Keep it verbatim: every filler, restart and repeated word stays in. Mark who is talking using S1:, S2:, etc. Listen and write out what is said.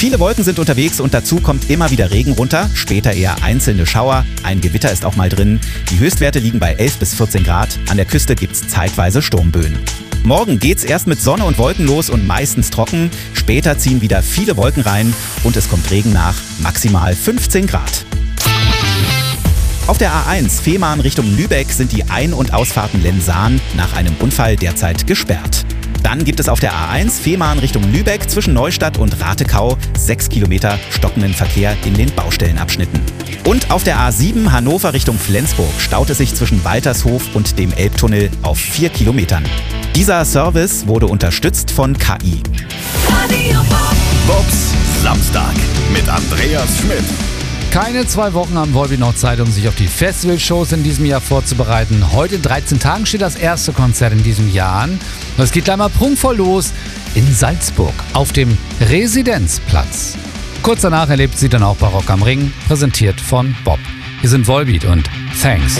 S1: Viele Wolken sind unterwegs und dazu kommt immer wieder Regen runter, später eher einzelne Schauer, ein Gewitter ist auch mal drin. Die Höchstwerte liegen bei elf bis vierzehn Grad, an der Küste gibt's zeitweise Sturmböen. Morgen geht's erst mit Sonne und Wolken los und meistens trocken, später ziehen wieder viele Wolken rein und es kommt Regen nach, maximal fünfzehn Grad. Auf der A eins Fehmarn Richtung Lübeck sind die Ein- und Ausfahrten Lensahn nach einem Unfall derzeit gesperrt. Dann gibt es auf der A eins Fehmarn Richtung Lübeck zwischen Neustadt und Ratekau sechs Kilometer stockenden Verkehr in den Baustellenabschnitten. Und auf der A sieben Hannover Richtung Flensburg staut es sich zwischen Waltershof und dem Elbtunnel auf vier Kilometern. Dieser Service wurde unterstützt von K I.
S2: Bobs Samstag mit Andreas Schmidt.
S3: Keine zwei Wochen haben Volbeat noch Zeit, um sich auf die Festivalshows in diesem Jahr vorzubereiten. Heute in dreizehn Tagen steht das erste Konzert in diesem Jahr an. Es geht gleich mal prunkvoll los in Salzburg auf dem Residenzplatz. Kurz danach erlebt sie dann auch bei Rock am Ring, präsentiert von Bob. Wir sind Volbeat und Thanks.